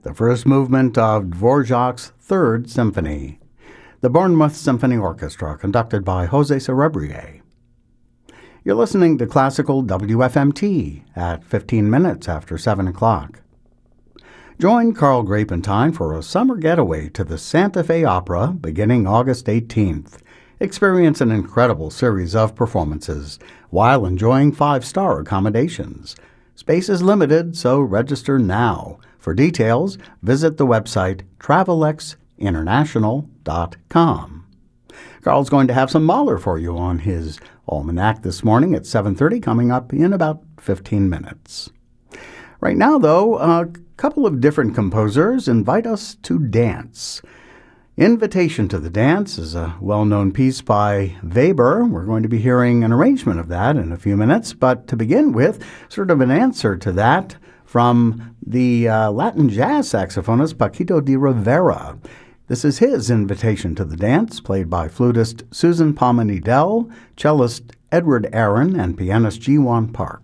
the first movement of Dvorak's Third Symphony. The Bournemouth Symphony Orchestra, conducted by Jose Cerebrier. You're listening to Classical WFMT at 15 minutes after 7 o'clock. Join Carl Grapentine for a summer getaway to the Santa Fe Opera beginning August 18th. Experience an incredible series of performances while enjoying 5-star accommodations. Space is limited, so register now. For details, visit the website travelexinternational.com. Carl's going to have some Mahler for you on his almanac this morning at 7:30, coming up in about 15 minutes. Right now, though, a couple of different composers invite us to dance. Invitation to the Dance is a well-known piece by Weber. We're going to be hearing an arrangement of that in a few minutes, but to begin with, sort of an answer to that from the Latin jazz saxophonist Paquito de Rivera. This is his Invitation to the Dance, played by flutist Susan Palma Needell, cellist Edward Aaron, and pianist Ji Won Park.